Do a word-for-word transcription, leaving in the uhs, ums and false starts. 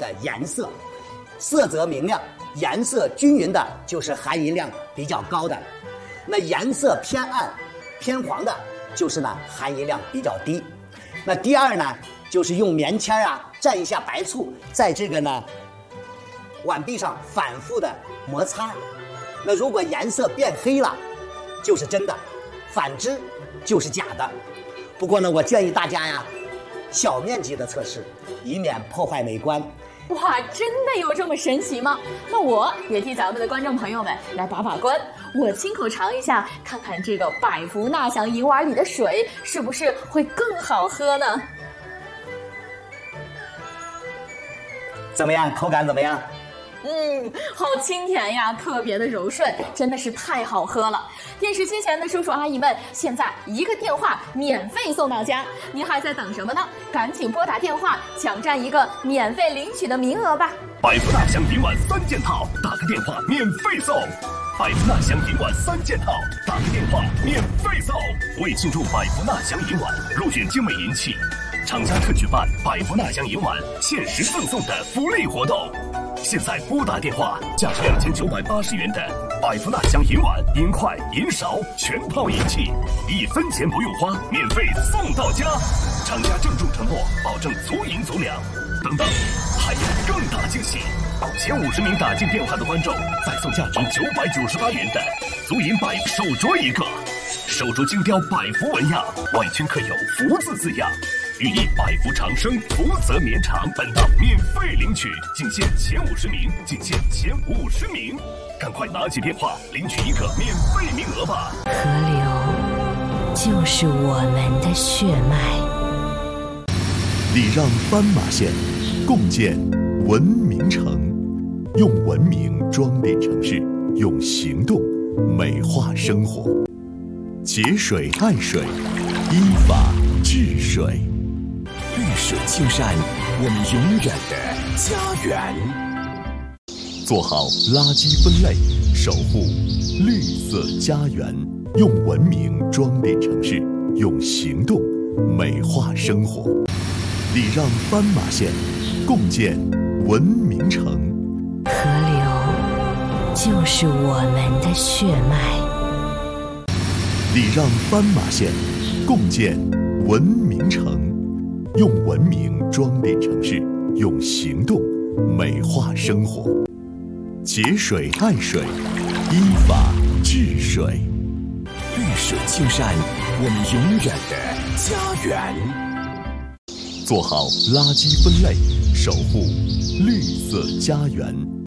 的颜色，色泽明亮、颜色均匀的就是含银量比较高的，那颜色偏暗、偏黄的，就是呢含银量比较低。那第二呢，就是用棉签啊蘸一下白醋，在这个呢碗壁上反复的摩擦。那如果颜色变黑了，就是真的；反之就是假的。不过呢，我建议大家呀，小面积的测试，以免破坏美观。 哇，真的有这么神奇吗？那我也替咱们的观众朋友们来把把关，我亲口尝一下，看看这个百福纳祥银碗里的水是不是会更好喝呢？ 怎么样？口感怎么样？ 嗯，好清甜呀，特别的柔顺，真的是太好喝了。电视机前的叔叔阿姨们，现在一个电话免费送到家，您还在等什么呢？赶紧拨打电话，抢占一个免费领取的名额吧！ 百福纳祥银碗三件套，打个电话免费送。百福纳祥银碗三件套，打个电话免费送。为庆祝百福纳祥银碗入选精美银器，厂家特举办百福纳祥银碗限时赠送的福利活动。现在拨打电话，价值两千九百八十元的百福纳祥银碗、银筷、银勺全套银器，一分钱不用花，免费送到家。厂家郑重承诺，保证足银足粮。等等，还有更大惊喜！前五十名打进电话的观众，再送价值九百九十八元的足银百手镯一个，手镯精雕百福纹样，外圈刻有福字字样，寓意百福长生，福泽绵长。本套免费领取，仅限前五十名，仅限前五十名，赶快拿起电话领取一个免费名额吧！ 河流就是我们的血脉， 礼让斑马线，共建文明城。用文明装点城市，用行动美化生活。节水爱水，依法治水。 绿水青山，我们永远的家园。 做好垃圾分类，守护绿色家园。用文明装点城市，用行动美化生活。礼让斑马线，共建文明城。 河流就是我们的血脉， 礼让斑马线，共建文明城。用文明装点城市，用行动美化生活。节水爱水，依法治水。 绿水青山，我们永远的家园。 做好垃圾分类，守护绿色家园。